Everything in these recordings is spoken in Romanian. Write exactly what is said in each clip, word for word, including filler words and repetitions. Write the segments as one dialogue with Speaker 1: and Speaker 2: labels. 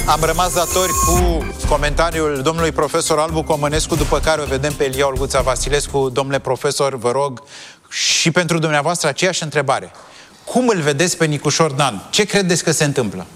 Speaker 1: Am rămas datori cu comentariul domnului profesor Albu Comănescu, după care o vedem pe Elia Olguța Vasilescu. Domnule profesor, vă rog, și pentru dumneavoastră aceeași întrebare. Cum îl vedeți pe Nicușor Dan? Ce credeți că se întâmplă?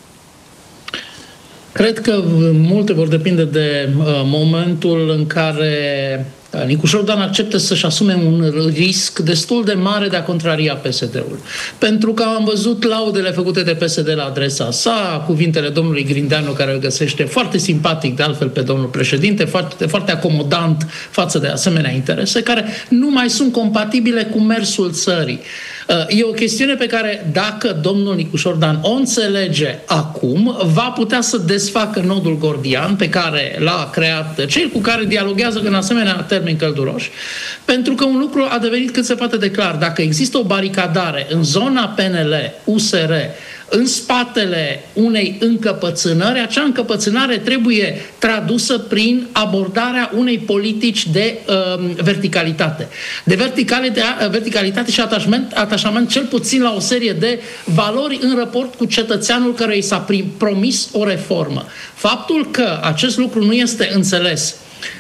Speaker 2: Cred că multe vor depinde de uh, momentul în care uh, Nicușor Dan acceptă să-și asume un risc destul de mare de a contraria P S D-ul. Pentru că am văzut laudele făcute de P S D la adresa sa, cuvintele domnului Grindeanu, care îl găsește foarte simpatic, de altfel, pe domnul președinte, foarte, foarte acomodant față de asemenea interese, care nu mai sunt compatibile cu mersul țării. E o chestiune pe care, dacă domnul Nicușor Dan o înțelege acum, va putea să desfacă nodul gordian pe care l-a creat cel cu care dialoguează în asemenea termeni călduroși, pentru că un lucru a devenit cât se poate de clar. Dacă există o baricadare în zona P N L U S R, în spatele unei încăpățânări, acea încăpățânare trebuie tradusă prin abordarea unei politici de uh, verticalitate. De verticalitate, verticalitate și atașament, atașament cel puțin la o serie de valori în raport cu cetățeanul care i s-a promis o reformă. Faptul că acest lucru nu este înțeles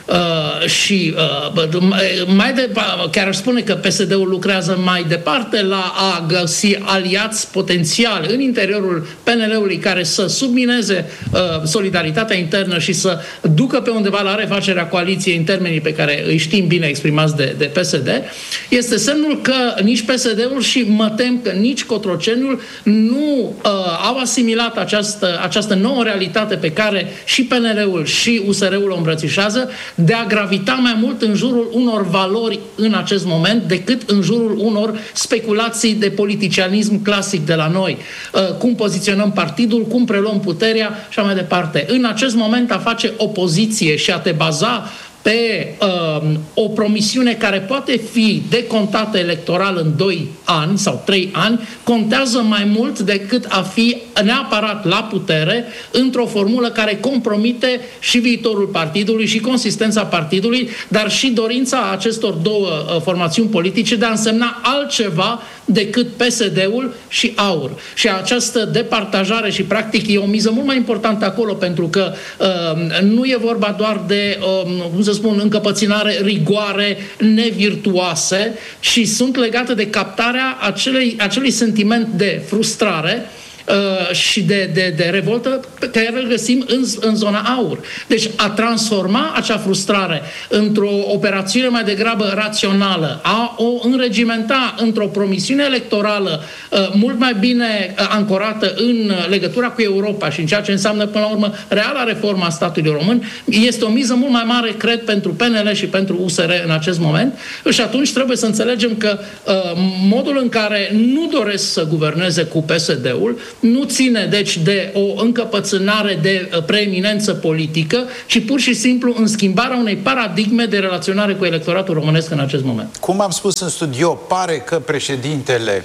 Speaker 2: Uh, și uh, mai de, chiar aș spune că P S D-ul lucrează mai departe la a găsi aliați potențiali în interiorul P N L-ului care să submineze uh, solidaritatea internă și să ducă pe undeva la refacerea coaliției în termenii pe care îi știm bine exprimați de, de P S D, este semnul că nici P S D-ul și mă tem că nici Cotroceniul nu uh, au asimilat această, această nouă realitate pe care și P N L-ul și U S R-ul o îmbrățișează, de a gravita mai mult în jurul unor valori în acest moment decât în jurul unor speculații de politicianism clasic de la noi. Cum poziționăm partidul, cum preluăm puterea și așa mai departe. În acest moment a face opoziție și a te baza pe uh, o promisiune care poate fi decontată electoral în doi ani sau trei ani, contează mai mult decât a fi neapărat la putere într-o formulă care compromite și viitorul partidului și consistența partidului, dar și dorința acestor două uh, formațiuni politice de a însemna altceva decât P S D-ul și AUR. Și această departajare și practic e o miză mult mai importantă acolo, pentru că uh, nu e vorba doar de uh, cum să spun, încăpățânare, rigoare, nevirtuoase, și sunt legate de captarea acelei, acelui sentiment de frustrare uh, și de, de, de revoltă pe care îl găsim în, în zona AUR. Deci a transforma acea frustrare într-o operațiune mai degrabă rațională, a o înregimenta într-o promisiune electorală uh, mult mai bine uh, ancorată în legătura cu Europa și în ceea ce înseamnă până la urmă reala reforma statului român, este o miză mult mai mare, cred, pentru P N L și pentru U S R în acest moment. Și atunci trebuie să înțelegem că uh, modul în care nu doresc să guverneze cu P S D-ul nu ține, deci, de o încăpățânare de preeminență politică, ci pur și simplu în schimbarea unei paradigme de relaționare cu electoratul românesc în acest moment.
Speaker 1: Cum am spus în studio, pare că președintele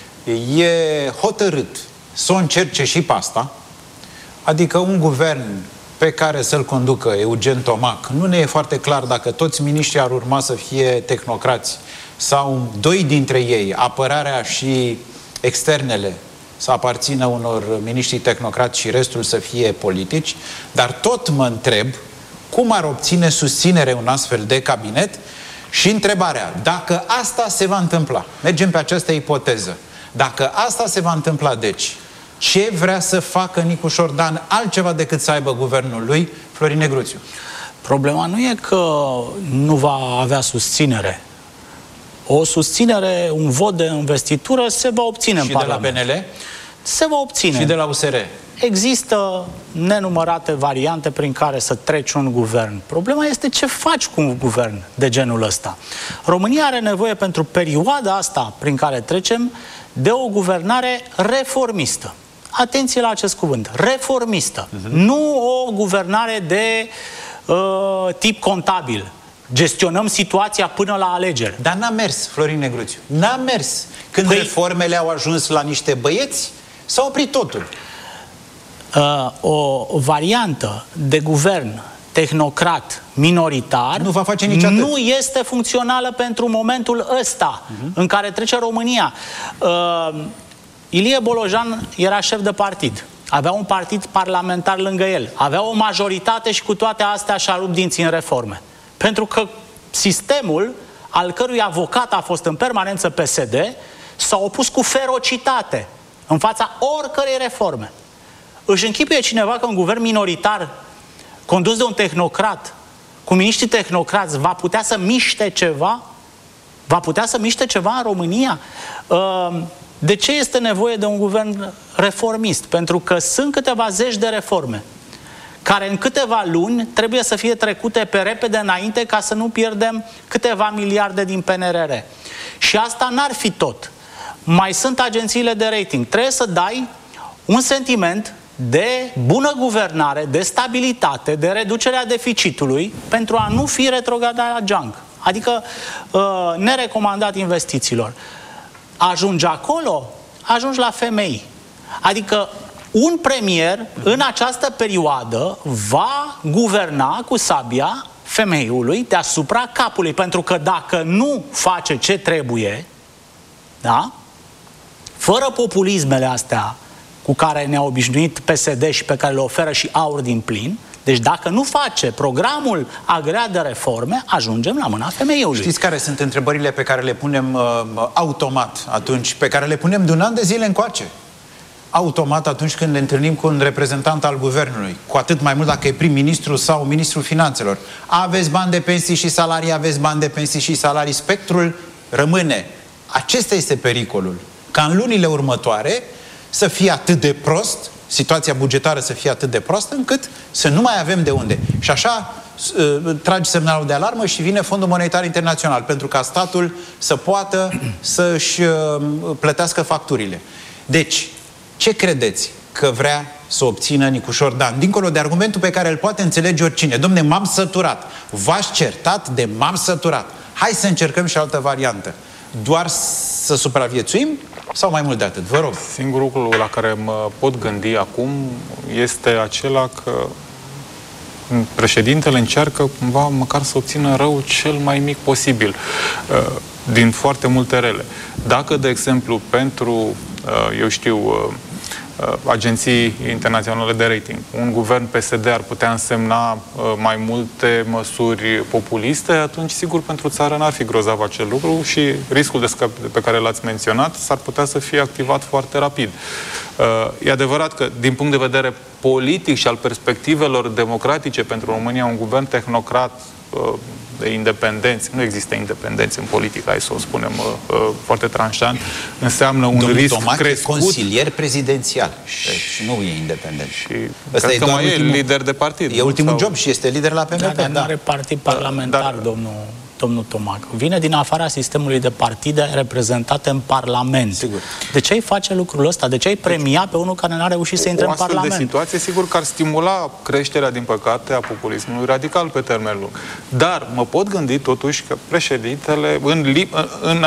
Speaker 1: e hotărât să o încerce și pe asta, adică un guvern pe care să-l conducă Eugen Tomac. Nu ne e foarte clar dacă toți miniștrii ar urma să fie tehnocrați sau doi dintre ei, apărarea și externele, să aparțină unor miniștri tehnocrați și restul să fie politici, dar tot mă întreb cum ar obține susținere un astfel de cabinet și întrebarea, dacă asta se va întâmpla, mergem pe această ipoteză, dacă asta se va întâmpla, deci, ce vrea să facă Nicușor Dan altceva decât să aibă guvernul lui, Florin Negruțiu?
Speaker 3: Problema nu e că nu va avea susținere. O susținere, un vot de investitură se va obține
Speaker 1: și
Speaker 3: în Parlament.
Speaker 1: Și de la P N L?
Speaker 3: Se va obține.
Speaker 1: Și de la U S R?
Speaker 3: Există nenumărate variante prin care să treci un guvern. Problema este ce faci cu un guvern de genul ăsta. România are nevoie pentru perioada asta prin care trecem de o guvernare reformistă. Atenție la acest cuvânt. Reformistă. Uh-huh. Nu o guvernare de uh, tip contabil. Gestionăm situația până la alegeri.
Speaker 1: Dar n-a mers, Florin Negruțiu. N-a mers. Când păi... reformele au ajuns la niște băieți, s-a oprit totul.
Speaker 3: Uh, o variantă de guvern tehnocrat, minoritar,
Speaker 1: nu va face nici atât.
Speaker 3: Nu este funcțională pentru momentul ăsta uh-huh. în care trece România. Uh, Ilie Bolojan era șef de partid. avea un partid parlamentar lângă el, avea o majoritate și cu toate astea și-a rupt dinții în reforme. Pentru că sistemul, al cărui avocat a fost în permanență P S D, s-a opus cu ferocitate în fața oricărei reforme. Își închipuie cineva că un guvern minoritar condus de un tehnocrat, cu miniștri tehnocrați, va putea să miște ceva? Va putea să miște ceva în România? De ce este nevoie de un guvern reformist? Pentru că sunt câteva zeci de reforme care în câteva luni trebuie să fie trecute pe repede înainte ca să nu pierdem câteva miliarde din P N R R. Și asta n-ar fi tot. Mai sunt agențiile de rating. Trebuie să dai un sentiment de bună guvernare, de stabilitate, de reducerea deficitului pentru a nu fi retrogradat la junk. Adică uh, nerecomandat investițiilor. Ajungi acolo, ajungi la femei. Adică un premier în această perioadă va guverna cu sabia femeiului deasupra capului. Pentru că dacă nu face ce trebuie, da? Fără populismele astea cu care ne-a obișnuit P S D și pe care le oferă și aur din plin, deci dacă nu face programul agreat de reforme, ajungem la mâna femeiului.
Speaker 1: Știți care sunt întrebările pe care le punem uh, automat atunci, pe care le punem de un an de zile încoace? Automat atunci când ne întâlnim cu un reprezentant al guvernului, cu atât mai mult dacă e prim-ministru sau ministrul finanțelor. Aveți bani de pensii și salarii, aveți bani de pensii și salarii, spectrul rămâne. Acesta este pericolul. Ca în lunile următoare să fie atât de prost, situația bugetară să fie atât de proastă, încât să nu mai avem de unde. Și așa uh, tragi semnalul de alarmă și vine Fondul Monetar Internațional, pentru ca statul să poată să-și uh, plătească facturile. Deci, ce credeți că vrea să obțină Nicușor Dan? Dincolo de argumentul pe care îl poate înțelege oricine. Dom'le, m-am săturat. V-ați certat de m-am săturat. Hai să încercăm și altă variantă. Doar să supraviețuim sau mai mult de atât? Vă rog.
Speaker 4: Singurul lucru la care mă pot gândi acum este acela că președintele încearcă cumva măcar să obțină rău cel mai mic posibil din foarte multe rele. Dacă, de exemplu, pentru, eu știu, agenții internaționale de rating, un guvern P S D ar putea însemna mai multe măsuri populiste, atunci, sigur, pentru țară n-ar fi grozav acel lucru și riscul de scăp pe care l-ați menționat s-ar putea să fie activat foarte rapid. E adevărat că, din punct de vedere politic și al perspectivelor democratice pentru România, un guvern tehnocrat de independenți, nu există independenți în politică, hai să o spunem uh, uh, foarte tranșant, înseamnă un
Speaker 1: Domnul
Speaker 4: risc
Speaker 1: Tomac
Speaker 4: crescut.
Speaker 1: E consilier prezidențial, deci nu e independent.
Speaker 4: Și
Speaker 1: ăsta
Speaker 4: cred
Speaker 1: e
Speaker 4: că
Speaker 1: doar
Speaker 4: mai
Speaker 1: ultimul,
Speaker 4: e lider de partid.
Speaker 1: E ultimul
Speaker 4: sau...
Speaker 1: job și este lider la P M P.
Speaker 3: Da, dar
Speaker 1: da.
Speaker 3: nu are partid parlamentar,
Speaker 4: dar...
Speaker 3: domnul, domnul Tomac. Vine din afara sistemului de partide reprezentate în Parlament.
Speaker 1: Sigur.
Speaker 3: De ce ai face lucrul ăsta? De ce ai premia pe unul care n-a reușit să intre în Parlament?
Speaker 4: O astfel de situație, sigur că ar stimula creșterea, din păcate, a populismului radical pe termen lung. Dar mă pot gândi, totuși, că președintele, în, în